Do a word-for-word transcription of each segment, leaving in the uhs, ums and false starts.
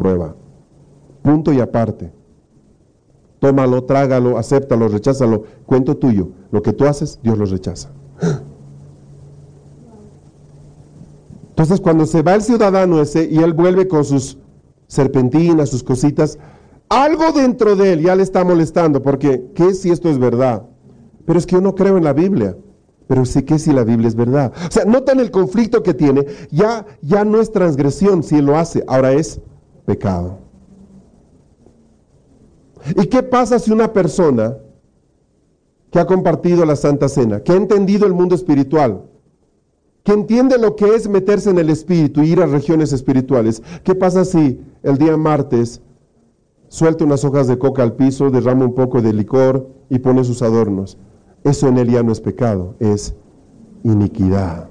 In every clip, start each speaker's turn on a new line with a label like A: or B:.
A: prueba. Punto y aparte. Tómalo, trágalo, acéptalo, recházalo. Cuento tuyo. Lo que tú haces, Dios lo rechaza. Entonces, cuando se va el ciudadano ese y él vuelve con sus serpentinas, sus cositas, algo dentro de él ya le está molestando, porque ¿qué si esto es verdad? Pero es que yo no creo en la Biblia. Pero sí que si la Biblia es verdad. O sea, notan el conflicto que tiene. Ya, ya no es transgresión si él lo hace, ahora es pecado. ¿Y qué pasa si una persona que ha compartido la Santa Cena, que ha entendido el mundo espiritual, que entiende lo que es meterse en el espíritu y ir a regiones espirituales, qué pasa si el día martes suelta unas hojas de coca al piso, derrama un poco de licor y pone sus adornos? Eso en él ya no es pecado, es iniquidad.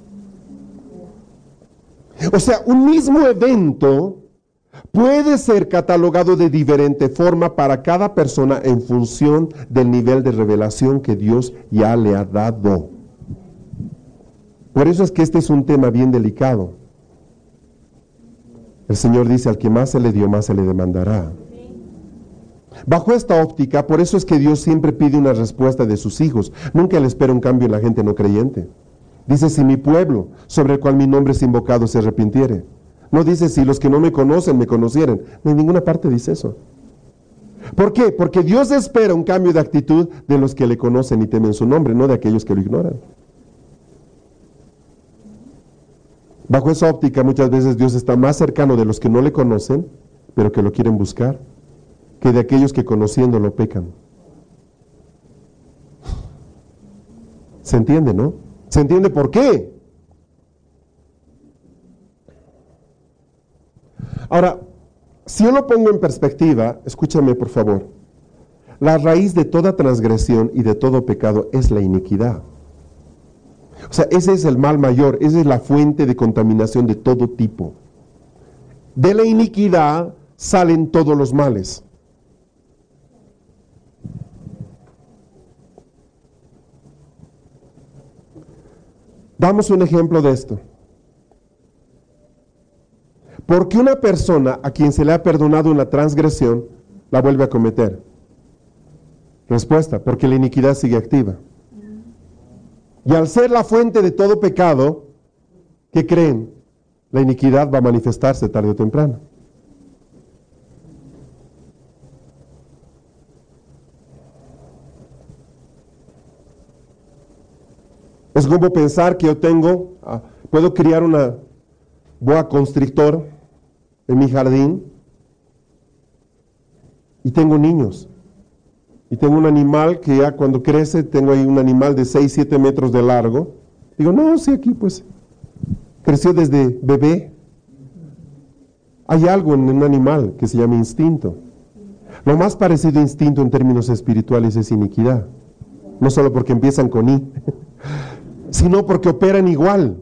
A: O sea, un mismo evento puede ser catalogado de diferente forma para cada persona en función del nivel de revelación que Dios ya le ha dado. Por eso es que este es un tema bien delicado. El Señor dice, al que más se le dio, más se le demandará. Bajo esta óptica, por eso es que Dios siempre pide una respuesta de sus hijos. Nunca le espera un cambio en la gente no creyente. Dice, si mi pueblo, sobre el cual mi nombre es invocado, se arrepintiere. No dice, si los que no me conocen me conocieran. No, en ninguna parte dice eso. ¿Por qué? Porque Dios espera un cambio de actitud de los que le conocen y temen su nombre, no de aquellos que lo ignoran. Bajo esa óptica, muchas veces Dios está más cercano de los que no le conocen, pero que lo quieren buscar, que de aquellos que conociéndolo pecan. ¿Se entiende, no? ¿Se entiende por qué? Ahora, si yo lo pongo en perspectiva, escúchame por favor, la raíz de toda transgresión y de todo pecado es la iniquidad. O sea, ese es el mal mayor, esa es la fuente de contaminación de todo tipo. De la iniquidad salen todos los males. Damos un ejemplo de esto. ¿Por qué una persona a quien se le ha perdonado una transgresión la vuelve a cometer? Respuesta, porque la iniquidad sigue activa. Y al ser la fuente de todo pecado, ¿qué creen? La iniquidad va a manifestarse tarde o temprano. Es como pensar que yo tengo, ah, puedo criar una boa constrictor en mi jardín y tengo niños. Y tengo un animal que ya cuando crece, tengo ahí un animal de seis, siete metros de largo. Digo, no, sí, aquí pues creció desde bebé. Hay algo en un animal que se llama instinto. Lo más parecido a instinto en términos espirituales es iniquidad. No solo porque empiezan con I, sino porque operan igual.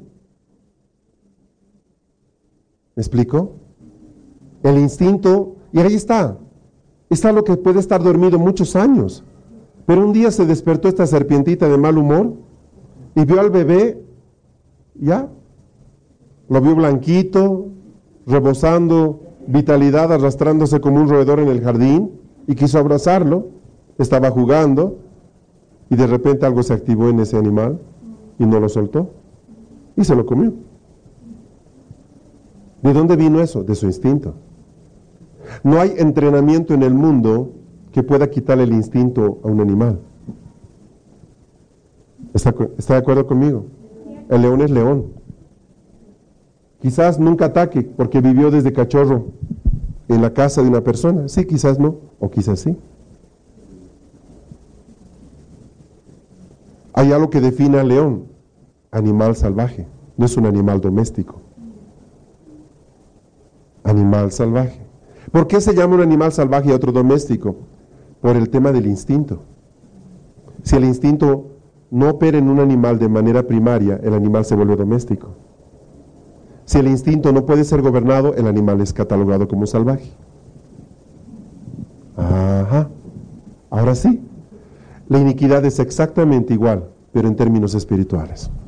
A: ¿Me explico? El instinto, y ahí está. Está lo que puede estar dormido muchos años. Pero un día se despertó esta serpientita de mal humor y vio al bebé, ya, lo vio blanquito, rebosando vitalidad, arrastrándose como un roedor en el jardín, y quiso abrazarlo. Estaba jugando y de repente algo se activó en ese animal y no lo soltó y se lo comió. ¿De dónde vino eso? De su instinto. No hay entrenamiento en el mundo que pueda quitarle el instinto a un animal. ¿Está, está de acuerdo conmigo? El león es león. Quizás nunca ataque porque vivió desde cachorro en la casa de una persona. Sí, quizás no, o quizás sí. Hay algo que define al león: animal salvaje, no es un animal doméstico. Animal salvaje. ¿Por qué se llama un animal salvaje y otro doméstico? Por el tema del instinto. Si el instinto no opera en un animal de manera primaria, el animal se vuelve doméstico. Si el instinto no puede ser gobernado, el animal es catalogado como salvaje. Ajá. Ahora sí, la iniquidad es exactamente igual, pero en términos espirituales.